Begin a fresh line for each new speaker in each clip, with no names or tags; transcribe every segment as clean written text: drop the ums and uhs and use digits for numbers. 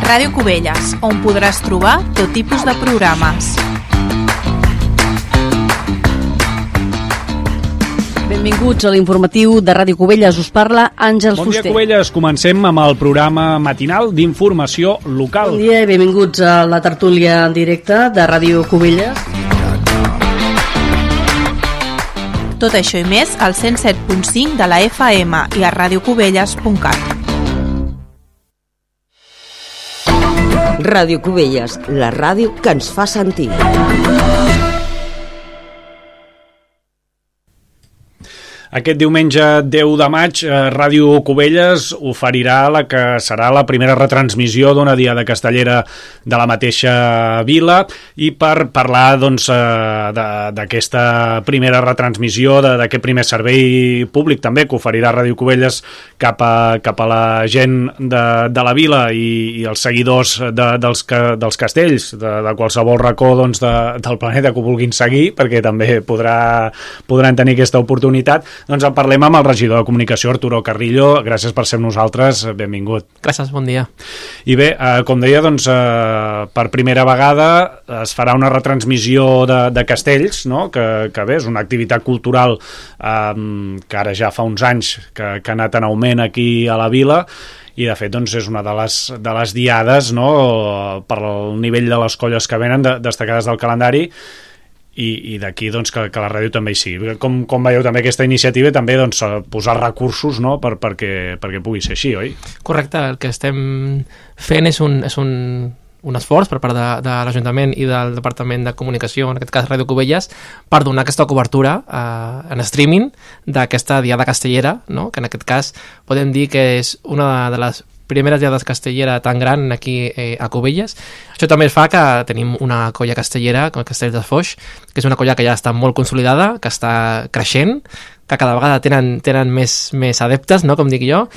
Ràdio Cubelles, on podràs trobar tot tipus de programes.
Benvinguts a l'informatiu de Ràdio Cubelles. Us parla Àngels Fuster.
Bon dia, Cubelles. Comencem amb el programa matinal d'informació local.
Bon dia i benvinguts a la tertúlia en directe de Ràdio Cubelles.
Tot això i més al 107.5 de la FM i a radiocubelles.cat.
Ràdio Cubelles, la ràdio que ens fa sentir.
Aquest diumenge 10 de maig, Ràdio Cubelles oferirà la que serà la primera retransmissió d'una diada castellera de la mateixa vila, i per parlar doncs, d'aquesta primera retransmissió, d'aquest primer servei públic també que oferirà Ràdio Cubelles cap a la gent de la vila i els seguidors dels castells, de qualsevol racó doncs, del planeta que ho vulguin seguir, perquè també podran tenir aquesta oportunitat. Doncs en parlem amb el regidor de Comunicació, Arturo Carrillo. Gràcies per ser amb nosaltres, benvingut.
Gràcies, bon dia.
I bé, com deia, doncs, per primera vegada es farà una retransmissió de castells, no? que bé, és una activitat cultural que ara ja fa uns anys que ha anat en augment aquí a la vila, i de fet doncs, és una de les diades, no? Per el nivell de les colles que venen, destacades del calendari, i d'aquí doncs, que la ràdio també hi sigui. Com veieu també aquesta iniciativa, també doncs, posar recursos, no? perquè pugui ser així, oi?
Correcte, el que estem fent és un esforç per part de l'Ajuntament i del Departament de Comunicació, en aquest cas Ràdio Cubelles, per donar aquesta cobertura en streaming d'aquesta diada castellera, no? Que en aquest cas podem dir que és una de les primeres diades castellera tan gran aquí a Cubelles. Això també fa que tenim una colla castellera, com el Castell de Foix, que és una colla que ja està molt consolidada, que està creixent, que cada vegada tenen més adeptes, no? Com dic jo,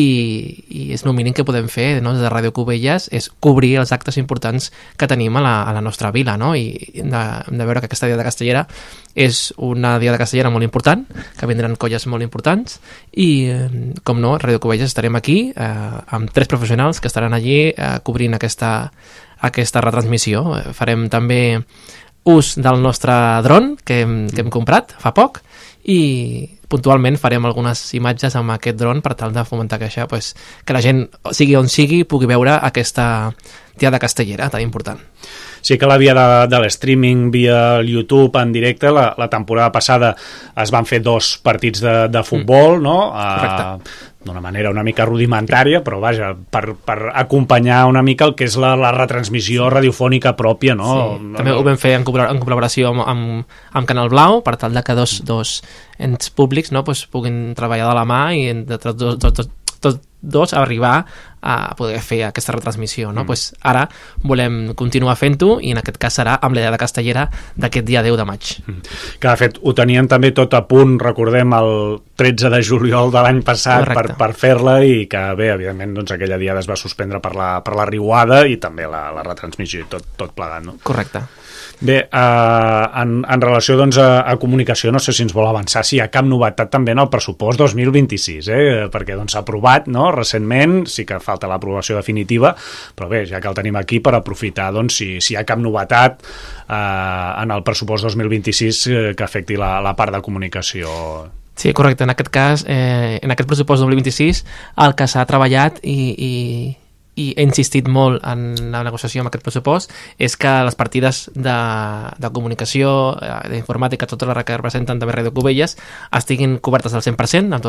i és el mínim que podem fer, no? Des de Ràdio Cubelles és cobrir els actes importants que tenim a la nostra vila, no? I hem de veure que aquesta diada castellera és una diada castellera molt important, que vindran colles molt importants, i com no, Ràdio Cubelles estarem aquí amb 3 professionals que estaran allí cobrint aquesta retransmissió. Farem també ús del nostre dron que hem comprat fa poc, i puntualment farem algunes imatges amb aquest dron per tal de fomentar que la gent, sigui on sigui, pugui veure aquesta diada castellera tan important.
Sí que la via de l'streaming via el YouTube en directe, la temporada passada es van fer 2 partits de futbol, no?
Correcte.
D'una manera una mica rudimentària, però vaja, per acompanyar una mica el que és la retransmissió radiofònica pròpia, no?
Sí, també ho vam fer en col·laboració amb Canal Blau, per tal de que dos ens públics, no, pues, puguin treballar de la mà i entre tots dos arribar a poder fer aquesta retransmissió, no? Pues ara volem continuar fent-ho, i en aquest cas serà amb la diada castellera d'aquest dia 10 de maig.
Que de fet ho tenien també tot a punt, recordem, el 13 de juliol de l'any passat per fer-la, i que bé, evidentment doncs, aquella diada es va suspendre per la riuada i també la retransmissió i tot plegat, no?
Correcte.
Bé, en relació doncs, a comunicació, no sé si ens vol avançar si hi ha cap novetat també en el pressupost 2026, perquè doncs, s'ha aprovat, no? Recentment, sí que falta l'aprovació definitiva, però bé, ja que el tenim aquí, per aprofitar doncs, si hi ha cap novetat en el pressupost 2026 que afecti la part de comunicació.
Sí, correcte. En aquest cas, en aquest pressupost 2026, el que s'ha treballat i he insistit molt en la negociació amb aquest pressupost és que les partides de comunicació, d'informàtica, totes les que representen també Ràdio Cubelles, estiguin cobertes al 100%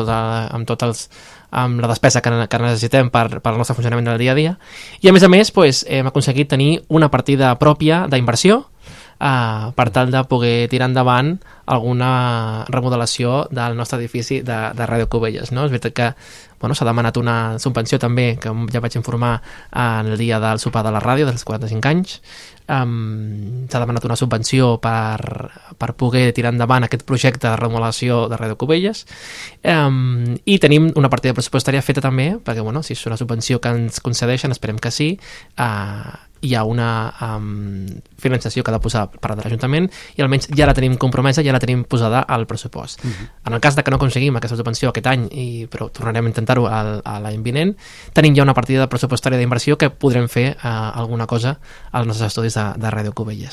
amb la despesa que necessitem per al nostre funcionament del dia a dia. I a més, pues, hem aconseguit tenir una partida pròpia d'inversió per tal de poder tirar endavant alguna remodelació del nostre edifici de Ràdio Cubelles, no? És veritat que s'ha demanat una subvenció també, que ja vaig informar en el dia del sopar de la ràdio dels 45 anys. S'ha demanat una subvenció per poder tirar endavant aquest projecte de remodelació de Ràdio Cubelles, i tenim una partida pressupostària feta també, perquè si és una subvenció que ens concedeixen, esperem que sí, hi ha una financiació que ha de posar per de l'Ajuntament i almenys ja la tenim compromesa, ja la tenim posada al pressupost. En el cas de que no aconseguim aquesta subvenció aquest any, però tornarem a intentar-ho a l'any vinent, tenim ja una partida pressupostària d'inversió que podrem fer alguna cosa als nostres estudis de Ràdio Cubelles.